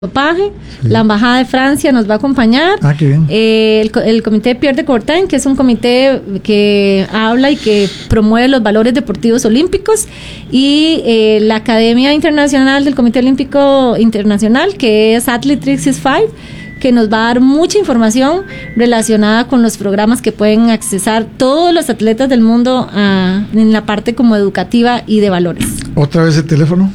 dopaje. Sí. La Embajada de Francia nos va a acompañar. Qué bien. El comité Pierre de Coubertin, que es un comité que habla y que promueve los valores deportivos olímpicos, y la Academia Internacional del Comité Olímpico Internacional, que es Athlete 365, que nos va a dar mucha información relacionada con los programas que pueden accesar todos los atletas del mundo en la parte como educativa y de valores. ¿Otra vez el teléfono?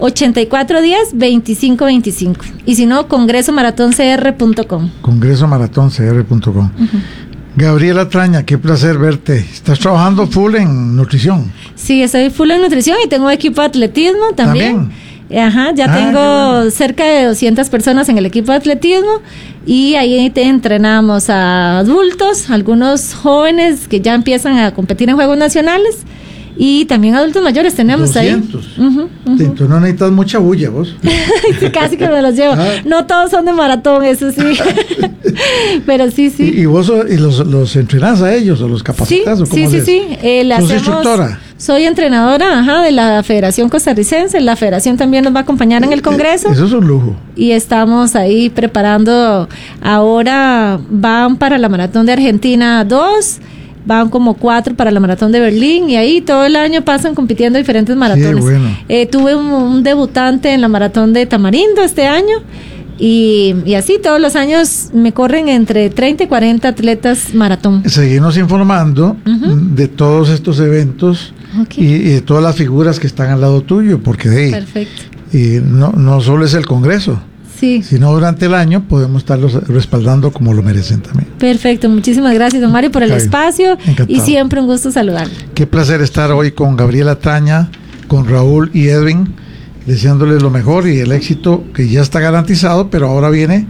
8410-2525. Y si no, congresomaratóncr.com. Congresomaratóncr.com. Gabriela Traña, qué placer verte. ¿Estás trabajando full en nutrición? Sí, estoy full en nutrición y tengo equipo de atletismo también. Ajá, tengo cerca de 200 personas en el equipo de atletismo, y ahí entrenamos a adultos, algunos jóvenes que ya empiezan a competir en Juegos Nacionales, y también adultos mayores tenemos 200. Ahí. Entonces no necesitas mucha bulla, vos. Casi que me los llevo. No todos son de maratón, eso sí. Pero sí. ¿Y vos los entrenás a ellos o los capacitas? Sí, ¿o cómo sí. ¿Sos instructora? Soy entrenadora de la Federación Costarricense. La Federación también nos va a acompañar en el Congreso. Eso es un lujo. Y estamos ahí preparando. Ahora van para la Maratón de Argentina 2. Van como 4 para la Maratón de Berlín, y ahí todo el año pasan compitiendo diferentes maratones. Qué bueno. Tuve un debutante en la Maratón de Tamarindo este año, y así todos los años me corren entre 30 y 40 atletas maratón. Seguimos informando de todos estos eventos y de todas las figuras que están al lado tuyo, porque perfecto. Y no solo es el Congreso. Sí. Si no, durante el año podemos estarlos respaldando como lo merecen también. Perfecto, muchísimas gracias, don Mario, por el espacio. Encantado. Y siempre un gusto saludarle. Qué placer estar hoy con Gabriela Traña, con Raúl y Edwin, deseándoles lo mejor y el éxito que ya está garantizado, pero ahora viene,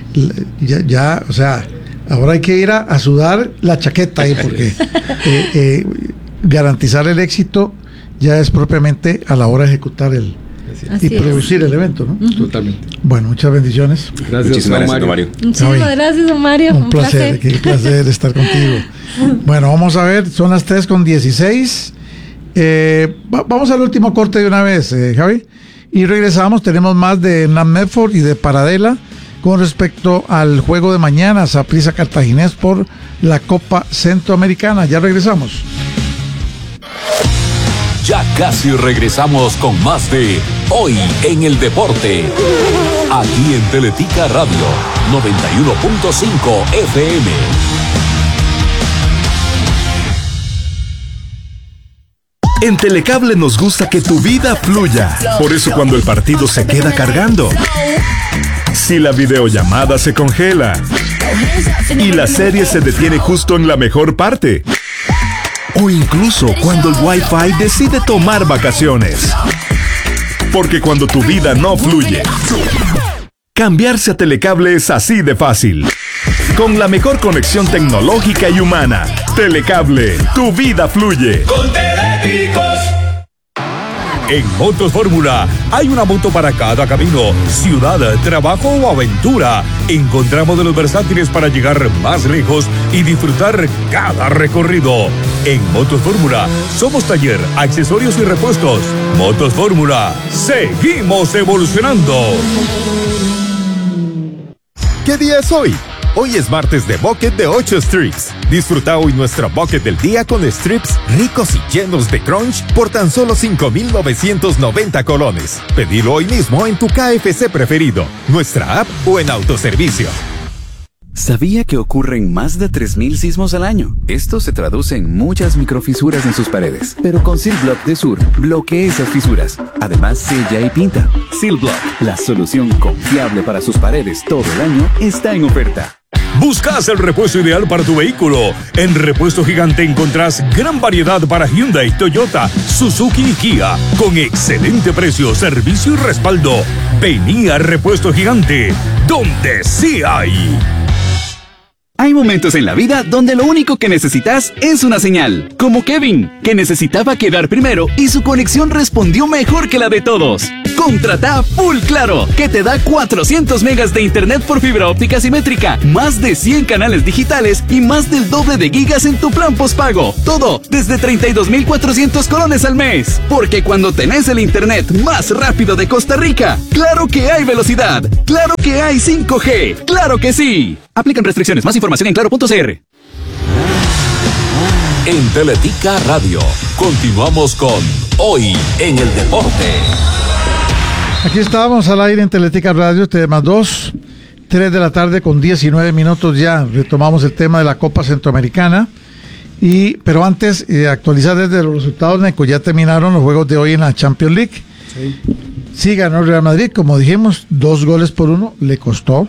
o sea, ahora hay que ir a sudar la chaqueta ahí, porque garantizar el éxito ya es propiamente a la hora de ejecutar y producir el evento, ¿no? Totalmente. Bueno, muchas bendiciones. Gracias, muchísimas gracias, don Mario. Muchísimas gracias, don Mario. Un placer, qué placer estar contigo. Bueno, vamos a ver, son las 3:16. Vamos al último corte de una vez, Javi. Y regresamos, tenemos más de Hernán Medford y de Paradela con respecto al juego de mañana, Saprissa Cartaginés por la Copa Centroamericana. Ya regresamos. Ya casi regresamos con más de Hoy en el Deporte. Aquí en Teletica Radio 91.5 FM. En Telecable nos gusta que tu vida fluya. Por eso cuando el partido se queda cargando, si la videollamada se congela y la serie se detiene justo en la mejor parte, o incluso cuando el Wi-Fi decide tomar vacaciones. Porque cuando tu vida no fluye, cambiarse a Telecable es así de fácil. Con la mejor conexión tecnológica y humana, Telecable, tu vida fluye. Con Telepicos. En Motos Fórmula hay una moto para cada camino, ciudad, trabajo o aventura. Encontramos modelos versátiles para llegar más lejos y disfrutar cada recorrido. En Motos Fórmula somos taller, accesorios y repuestos. Motos Fórmula, seguimos evolucionando. ¿Qué día es hoy? Hoy es martes de Bucket de 8 strips. Disfruta hoy nuestra Bucket del día con strips ricos y llenos de crunch por tan solo 5,990 colones. Pedilo hoy mismo en tu KFC preferido, nuestra app o en autoservicio. ¿Sabía que ocurren más de 3,000 sismos al año? Esto se traduce en muchas microfisuras en sus paredes. Pero con Silblock de Sur, bloquea esas fisuras. Además, sella y pinta. Silblock, la solución confiable para sus paredes todo el año, está en oferta. ¿Buscas el repuesto ideal para tu vehículo? En Repuesto Gigante encontrás gran variedad para Hyundai, Toyota, Suzuki y Kia, con excelente precio, servicio y respaldo. Vení a Repuesto Gigante, donde sí hay. Hay momentos en la vida donde lo único que necesitas es una señal. Como Kevin, que necesitaba quedar primero y su conexión respondió mejor que la de todos. Contrata Full Claro, que te da 400 megas de internet por fibra óptica simétrica, más de 100 canales digitales y más del doble de gigas en tu plan postpago. Todo desde 32,400 colones al mes. Porque cuando tenés el internet más rápido de Costa Rica, claro que hay velocidad, claro que hay 5G, claro que sí. Aplican restricciones. Más información en claro.cr. En Teletica Radio, continuamos con Hoy en el Deporte. Aquí estábamos al aire en Teletica Radio, TDM2, 3 de la tarde con 19 minutos ya. Retomamos el tema de la Copa Centroamericana. Pero antes, actualizar desde los resultados, Neco, ya terminaron los juegos de hoy en la Champions League. Sí, ganó el Real Madrid, como dijimos, 2-1, le costó.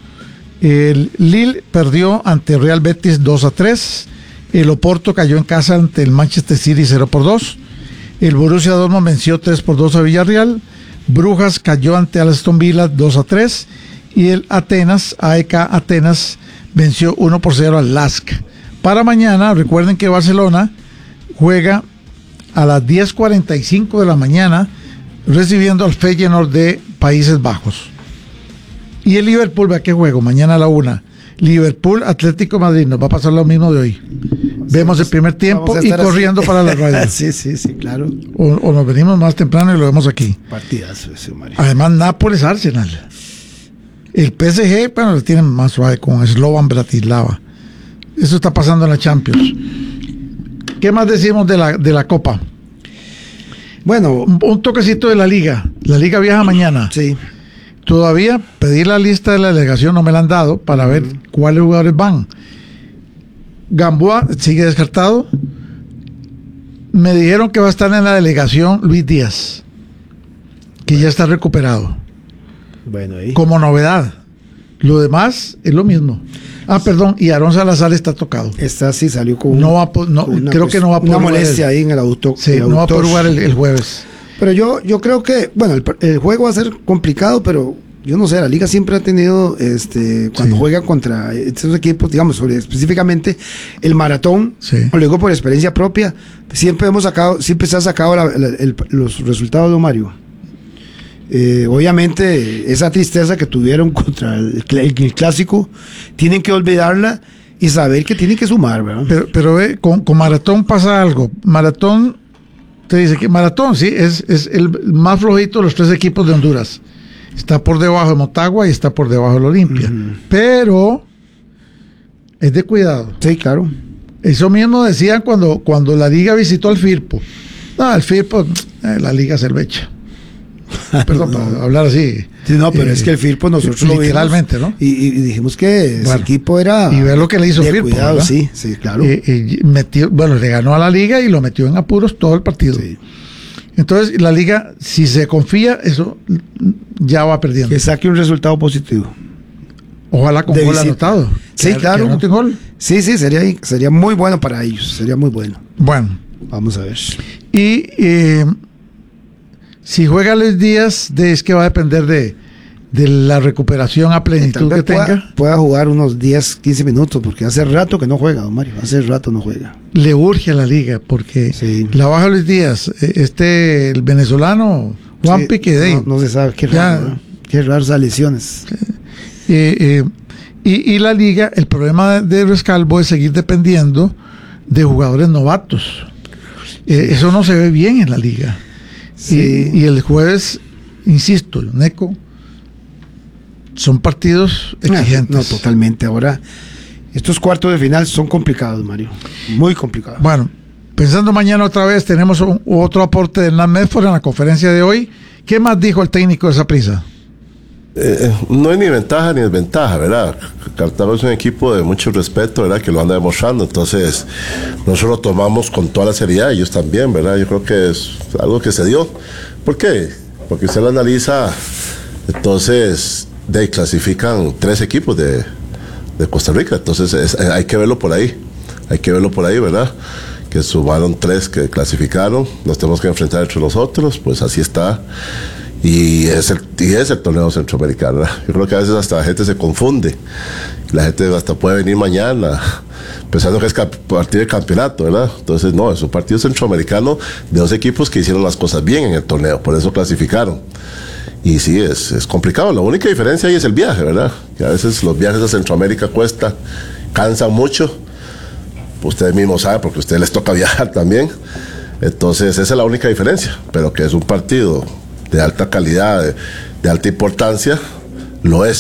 El Lille perdió ante Real Betis 2-3. El Oporto cayó en casa ante el Manchester City 0-2. El Borussia Dortmund venció 3-2 a Villarreal. Brujas cayó ante Aston Villa 2-3. Y el AEK Atenas venció 1-0 al LASK. Para mañana, recuerden que Barcelona juega a las 10:45 de la mañana recibiendo al Feyenoord de Países Bajos. Y el Liverpool, ¿a qué juego? Mañana a la 1. Liverpool, Atlético de Madrid, nos va a pasar lo mismo de hoy. Vemos el primer tiempo y corriendo para la radio. Sí, claro. O nos venimos más temprano y lo vemos aquí. Partidazo ese, Mario. Además, Nápoles, Arsenal. El PSG, bueno, lo tienen más suave con Slovan Bratislava. Eso está pasando en la Champions. ¿Qué más decimos de la Copa? Bueno, un toquecito de la Liga. La Liga viaja mañana. Sí. Todavía pedí la lista de la delegación, no me la han dado para ver cuáles jugadores van. Gamboa sigue descartado. Me dijeron que va a estar en la delegación Luis Díaz, que ya está recuperado. Bueno, ahí. Como novedad. Lo demás es lo mismo. Perdón, y Aarón Salazar está tocado. Sí, salió con creo que no va a poder una molestia ahí en el auto. Sí, no va a poder jugar el jueves. Pero yo creo que, bueno, el juego va a ser complicado, pero yo no sé, la liga siempre ha tenido, cuando juega contra estos equipos, digamos, específicamente el Maratón, lo digo por experiencia propia, siempre se ha sacado los resultados de Mario. Obviamente esa tristeza que tuvieron contra el clásico tienen que olvidarla y saber que tienen que sumar, ¿verdad? Pero con Maratón pasa algo. Maratón te dice que Maratón sí es el más flojito de los tres equipos de Honduras. Está por debajo de Motagua y está por debajo de la Olimpia, pero es de cuidado. Sí, claro. Eso mismo decían cuando la liga visitó al Firpo. El Firpo, la liga cervecha. Perdón, para hablar así. Sí, no, pero es que el Firpo nosotros literalmente, lo vimos, ¿no? Y dijimos que ese equipo era y ver lo que le hizo Firpo, cuidado, sí, claro. Le ganó a la liga y lo metió en apuros todo el partido. Sí. Entonces la liga, si se confía, eso ya va perdiendo. Que saque un resultado positivo. Ojalá con gol anotado. Sí, claro. Que anote gol. Sí, sería muy bueno para ellos. Sería muy bueno. Bueno. Vamos a ver. Y si juega Luis Díaz, es que va a depender de la recuperación a plenitud que tenga. Pueda jugar unos 10, 15 minutos, porque hace rato que no juega, don Mario. Hace rato no juega. Le urge a la liga, porque la baja Luis Díaz, el venezolano, Juan Piquedey. No se sabe, qué raro, ¿no? Qué raro esas lesiones. Y la liga, el problema de Rescalvo es seguir dependiendo de jugadores novatos. Eso no se ve bien en la liga. Sí. Y el jueves, insisto, Neco, son partidos exigentes. No, totalmente. Ahora, estos cuartos de final son complicados, Mario. Muy complicados. Bueno, pensando mañana otra vez, tenemos otro aporte de Hernán Medford en la conferencia de hoy. ¿Qué más dijo el técnico de Saprissa? No hay ni ventaja ni desventaja, ¿verdad? Cartago es un equipo de mucho respeto, ¿verdad? Que lo anda demostrando, entonces nosotros lo tomamos con toda la seriedad, ellos también, ¿verdad? Yo creo que es algo que se dio. ¿Por qué? Porque usted lo analiza, entonces clasifican 3 equipos de Costa Rica, entonces hay que verlo por ahí, ¿verdad? Que sumaron 3 que clasificaron, nos tenemos que enfrentar entre nosotros, pues así está. Y es el torneo centroamericano, ¿verdad? Yo creo que a veces hasta la gente se confunde. La gente hasta puede venir mañana pensando que es partido de campeonato, ¿verdad? Entonces no, es un partido centroamericano de 2 equipos que hicieron las cosas bien en el torneo, por eso clasificaron. Y sí, es complicado. La única diferencia ahí es el viaje, ¿verdad? Que a veces los viajes a Centroamérica cansan mucho. Ustedes mismos saben, porque a ustedes les toca viajar también. Entonces esa es la única diferencia, pero que es un partido de alta calidad, de alta importancia, lo es.